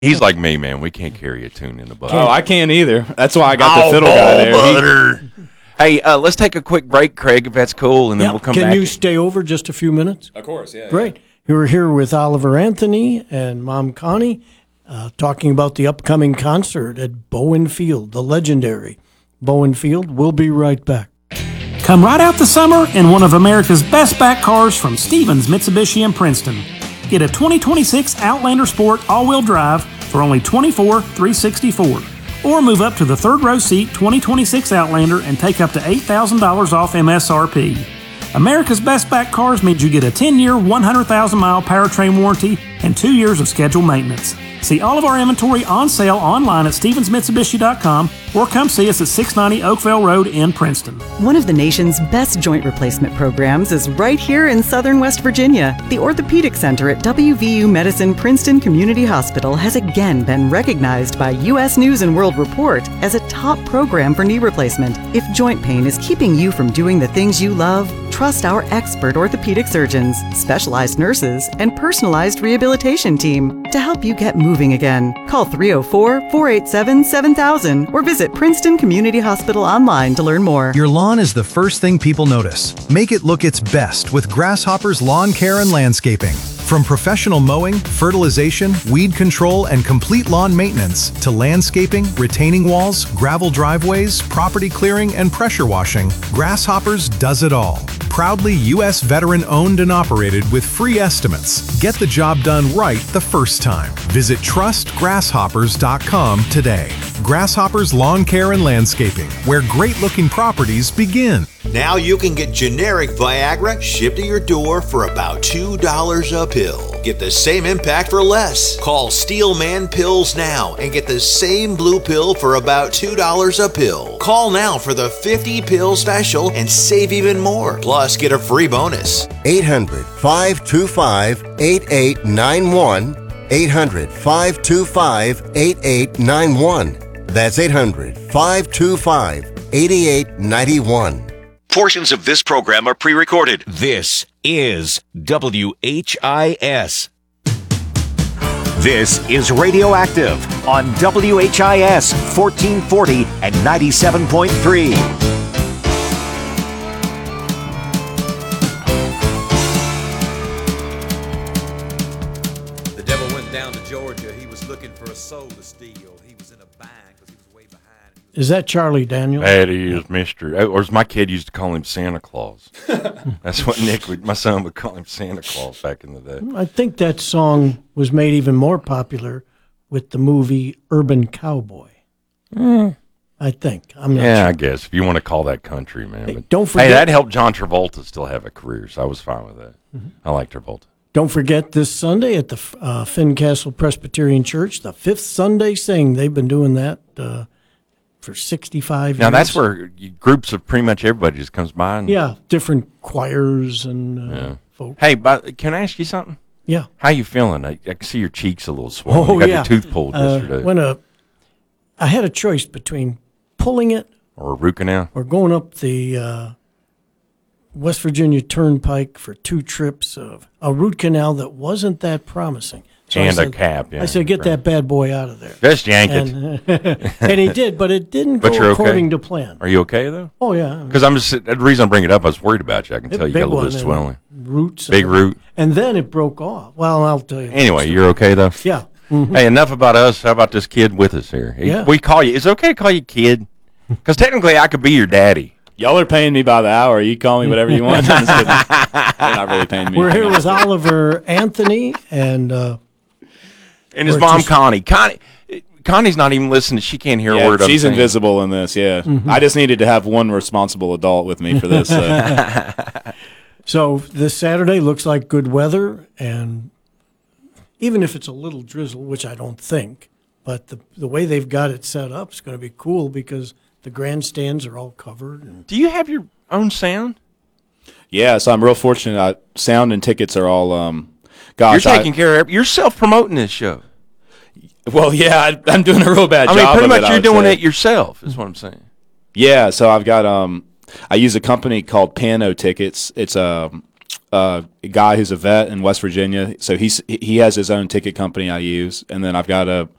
He's like me, man. We can't carry a tune in the butt. Oh, I can't either. That's why I got the fiddle guy there. Hey, let's take a quick break, Craig, if that's cool, and then we'll come back. Can you stay over just a few minutes? Of course, yeah. Great. You're here with Oliver Anthony and Mom Connie talking about the upcoming concert at Bowen Field, the legendary Bowen Field. We'll be right back. Come right out the summer in one of America's best back cars from Stevens Mitsubishi in Princeton. Get a 2026 Outlander Sport all-wheel drive for only $24,364. Or move up to the third row seat 2026 Outlander and take up to $8,000 off MSRP. America's best back cars means you get a 10-year, 100,000-mile powertrain warranty and 2 years of scheduled maintenance. See all of our inventory on sale online at StevensMitsubishi.com or come see us at 690 Oakville Road in Princeton. One of the nation's best joint replacement programs is right here in Southern West Virginia. The Orthopedic Center at WVU Medicine Princeton Community Hospital has again been recognized by U.S. News & World Report as a top program for knee replacement. If joint pain is keeping you from doing the things you love, trust our expert orthopedic surgeons, specialized nurses, and personalized rehabilitation team to help you get moving again. Call 304-487-7000 or visit Princeton Community Hospital online to learn more. Your lawn is the first thing people notice. Make it look its best with Grasshopper's Lawn Care and Landscaping. From professional mowing, fertilization, weed control, and complete lawn maintenance to landscaping, retaining walls, gravel driveways, property clearing, and pressure washing, Grasshoppers does it all. Proudly U.S. veteran owned and operated with free estimates. Get the job done right the first time. Visit trustgrasshoppers.com today. Grasshoppers Lawn Care and Landscaping, where great-looking properties begin. Now you can get generic Viagra shipped to your door for about $2 a pill. Get the same impact for less. Call Steelman Pills now and get the same blue pill for about $2 a pill. Call now for the 50-pill special and save even more. Plus, get a free bonus. 800-525-8891. 800-525-8891. That's 800-525-8891. Portions of this program are pre-recorded. This is WHIS. This is Radioactive on WHIS 1440 and 97.3. Is that Charlie Daniels? That is Mr. Or as my kid used to call him Santa Claus. That's what my son would call him, Santa Claus, back in the day. I think that song was made even more popular with the movie Urban Cowboy. I think. I'm not sure. I guess, if you want to call that country, man. Hey, but, don't forget. Hey, that helped John Travolta still have a career, so I was fine with that. Mm-hmm. I like Travolta. Don't forget this Sunday at the Fincastle Presbyterian Church, the Fifth Sunday Sing. They've been doing that for 65 years. Now, that's where groups of pretty much everybody just comes by. And, different choirs and folks. Hey, can I ask you something? Yeah. How you feeling? I can see your cheeks a little swollen. You got your tooth pulled yesterday. I had a choice between pulling it or a root canal or going up the West Virginia Turnpike for 2 trips of a root canal that wasn't that promising. So and a cap. Yeah, I said, get that bad boy out of there. Just yank it. And he did, but it didn't go according to plan. Are you okay, though? Oh, yeah. Because the reason I bring it up, I was worried about you. I can tell you got a little bit of swelling. Roots. Big root. And then it broke off. Well, I'll tell you. Anyway, you're okay, though? Yeah. Mm-hmm. Hey, enough about us. How about this kid with us here? We call you. Is it okay to call you kid? Because technically I could be your daddy. Y'all are paying me by the hour. You call me whatever you want. I'm just kidding. They're not really paying me. We're here with Oliver Anthony and his mom, Connie. Connie's not even listening. She can't hear a word I'm saying. She's invisible in this, yeah. Mm-hmm. I just needed to have one responsible adult with me for this. So this Saturday looks like good weather, and even if it's a little drizzle, which I don't think, but the way they've got it set up is going to be cool because the grandstands are all covered. Do you have your own sound? Yeah, so I'm real fortunate. Sound and tickets are all you're taking care of it. You're self-promoting this show. Well, yeah, I'm doing a real bad job. I mean, pretty much you're doing it yourself, is what I'm saying. Yeah, so I've got I use a company called Pano Tickets. It's a a guy who's a vet in West Virginia. So he has his own ticket company I use, and then I've got a